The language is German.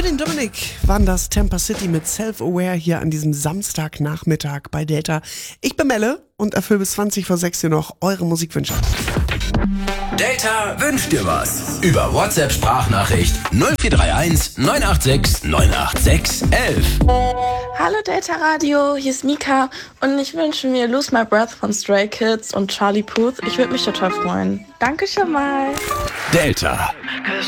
den Dominik waren das Tampa City mit Self-Aware hier an diesem Samstagnachmittag bei Delta. Ich bin Melle und erfülle bis 20 vor 6 Uhr noch eure Musikwünsche. Delta wünscht dir was. Über WhatsApp-Sprachnachricht 0431 986 986 11. Hallo Delta Radio, hier ist Mika und ich wünsche mir Lose My Breath von Stray Kids und Charlie Puth. Ich würde mich total freuen. Danke schon mal. Delta.